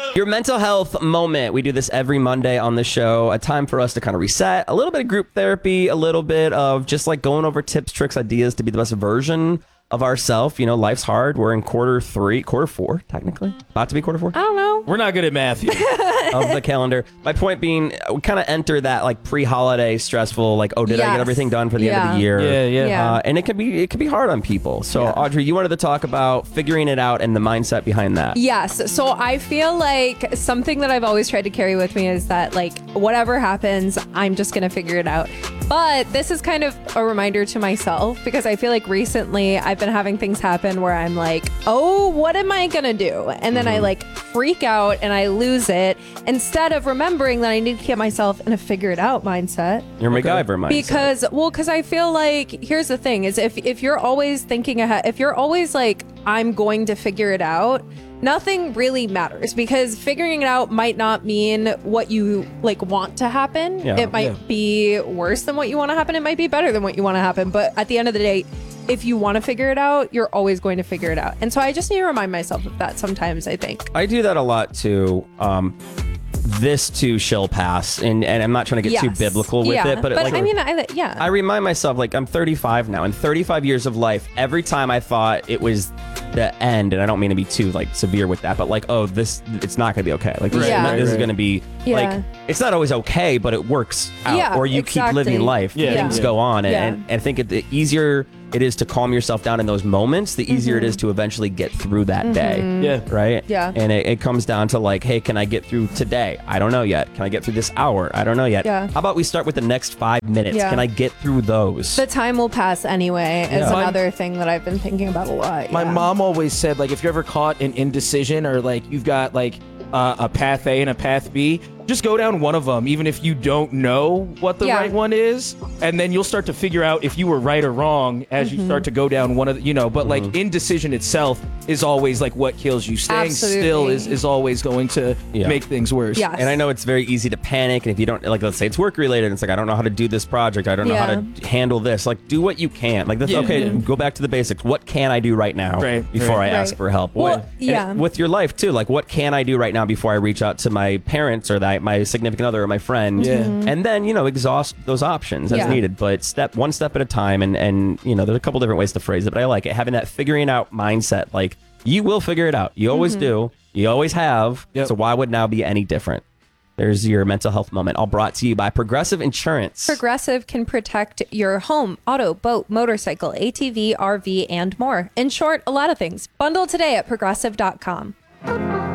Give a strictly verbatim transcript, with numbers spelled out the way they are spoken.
Your mental health moment. We do this every Monday on the show. A time for us to kind of reset. A little bit of group therapy. A little bit of just like going over tips, tricks, ideas to be the best version of ourselves. You know, life's hard. We're in quarter three, quarter four, technically. About to be quarter four. I don't know. We're not good at math here. Of the calendar. My point being, we kind of enter that like pre-holiday stressful, like, oh, did Yes. I get everything done for the Yeah. end of the year? Yeah, yeah. Yeah. Uh, and it can be it can be hard on people. So, Yeah. Audrey, you wanted to talk about figuring it out and the mindset behind that. Yes. So I feel like something that I've always tried to carry with me is that, like, whatever happens, I'm just going to figure it out. But this is kind of a reminder to myself because I feel like recently I've been having things happen where I'm like, oh, what am I going to do? And then I like freak out and I lose it instead of remembering that I need to get myself in a figure it out mindset. Your MacGyver mindset. Because, well, because I feel like, here's the thing is if, if you're always thinking ahead, if you're always like, I'm going to figure it out, nothing really matters because figuring it out might not mean what you like want to happen. Yeah. It might Yeah. be worse than what you want to happen. It might be better than what you want to happen. But at the end of the day, if you want to figure it out, you're always going to figure it out. And so I just need to remind myself of that sometimes, I think. I do that a lot too. Um, this too shall pass, and and I'm not trying to get too Yes. biblical with yeah. it, but, but like, I mean, I, yeah. I remind myself, like, I'm thirty-five now, and thirty-five years of life, every time I thought it was the end, and I don't mean to be too like severe with that, but like, oh, this, it's not gonna be okay. Like, this, Right, is, not, right, this is right. gonna be Yeah. like, it's not always okay, but it works out, Yeah, or you exactly. keep living life. Yeah. Things Yeah. go on, and, Yeah. and, and I think it, the easier it is to calm yourself down in those moments, the easier Mm-hmm. it is to eventually get through that day. Yeah. Right? Yeah. And it, it comes down to like, hey, can I get through today? I don't know yet. Can I get through this hour? I don't know yet. Yeah. How about we start with the next five minutes? Yeah. Can I get through those? The time will pass anyway is Yeah. another thing that I've been thinking about a lot. My yeah. mom always said, like, if you're ever caught in indecision or like you've got like uh, a path A and a path B, just go down one of them, even if you don't know what the Yeah. right one is, and then you'll start to figure out if you were right or wrong as you start to go down one of the, you know. But like indecision itself is always like what kills you. Staying still Absolutely. is is always going to Yeah. make things worse. Yes. And I know it's very easy to panic. And if you don't, like, let's say it's work related, it's like, I don't know how to do this project. I don't know how Yeah. to handle this. Like, do what you can. Like, that's Yeah. okay. Yeah. Go back to the basics. What can I do right now Right, before right. I ask Right. for help? Well, What- and yeah. it- with your life too. Like, what can I do right now before I reach out to my parents or that my significant other or my friend? Yeah. And then, you know, exhaust those options as Yeah. needed. But step one step at a time. And, and, you know, there's a couple different ways to phrase it, but I like it. Having that figuring out mindset. Like, you will figure it out. You always do. You always have. Yep. So why would now be any different? There's your mental health moment, all brought to you by Progressive Insurance. Progressive can protect your home, auto, boat, motorcycle, A T V, R V, and more. In short, a lot of things. Bundle today at progressive dot com.